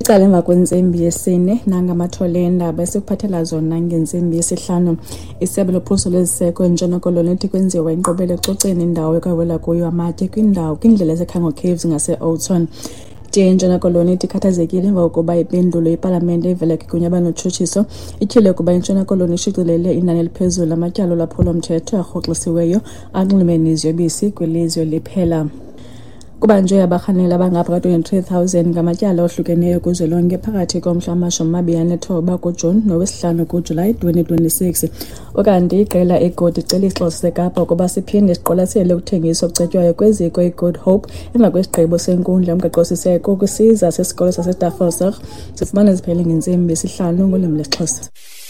Icala emva kwentsimbi yesine nangamathole eendaba esikuphathela zona ngentsimbi yesihlanu. Isebe lophuhliso lweziseko eNtshona Koloni lithi kwenziwa inkqubela ecoceni indawo ekwawela kuyo amatye kwindlela eseKhango Caves ngase-Oudtshoorn. Entshona Koloni ithi ikhathazekile emva kokuba ipendulo yepalamente evela kwigunya abantshutshiso ityhile ukuba iNtshona Koloni ishicilele inani eliphezulu lamatyala olwaphulo-mthetho arhoxisiweyo anxulumene neziyobisi kwilizwe liphela. Kubanjwe abarhanelwa abangapha ka-23,000 ngamatyala ohlukeneyo kuzwelonke phakathi komhla wama-29 kuJuni nowesi-5 kuJulayi 2026. Ukanti iqela iGOOD icela isixeko saseKapa ukuba siphinde siqwalasele ukuthengiswa okucetywayo kweziko iGood Hope emva kwesigqibo senkundla yomgaqo-siseko kwisiza sesikolo saseTafelsig sifumana ziphele ngentsimbi yesihlanu ngolwimi lwesiXhosa.